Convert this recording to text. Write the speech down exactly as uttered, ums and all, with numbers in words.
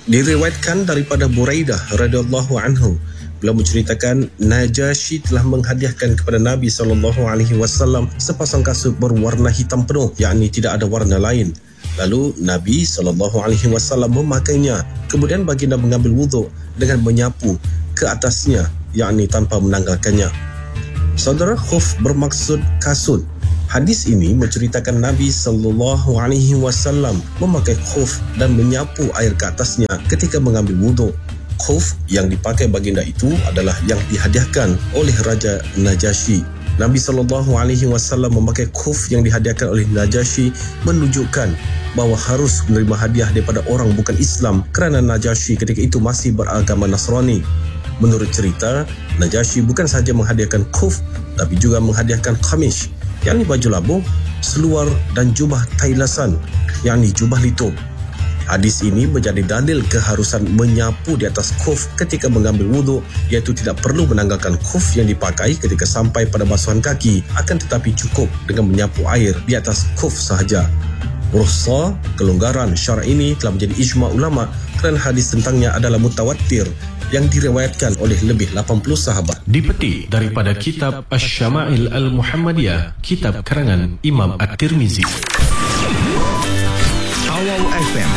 Diriwayatkan daripada Buraidah radhiyallahu anhu, beliau menceritakan Najasyi telah menghadiahkan kepada Nabi sallallahu alaihi wasallam sepasang kasut berwarna hitam penuh, yakni tidak ada warna lain. Lalu Nabi sallallahu alaihi wasallam memakainya. Kemudian baginda mengambil wuduk dengan menyapu ke atasnya, yakni tanpa menanggalkannya. Saudara, khuf bermaksud kasut. Hadis ini menceritakan Nabi sallallahu alaihi wasallam memakai khuf dan menyapu air ke atasnya ketika mengambil wuduk. Khuf yang dipakai baginda itu adalah yang dihadiahkan oleh Raja Najasyi. Nabi sallallahu alaihi wasallam memakai khuf yang dihadiahkan oleh Najasyi menunjukkan bahawa harus menerima hadiah daripada orang bukan Islam kerana Najasyi ketika itu masih beragama Nasrani. Menurut cerita, Najasyi bukan sahaja menghadiahkan khuf tapi juga menghadiahkan khamish, yakni baju labuh, seluar dan jubah tailasan, yakni jubah litup. Hadis ini menjadi dalil keharusan menyapu di atas khuf ketika mengambil wuduk, iaitu tidak perlu menanggalkan khuf yang dipakai ketika sampai pada basuhan kaki, akan tetapi cukup dengan menyapu air di atas khuf sahaja. Rukhsah, kelonggaran syara' ini telah menjadi ijma' ulama kerana hadis tentangnya adalah mutawatir yang diriwayatkan oleh lebih lapan puluh sahabat. Dipetik daripada kitab Asy-Syama'il Al-Muhammadiyah, kitab karangan Imam At-Tirmizi. Awal F M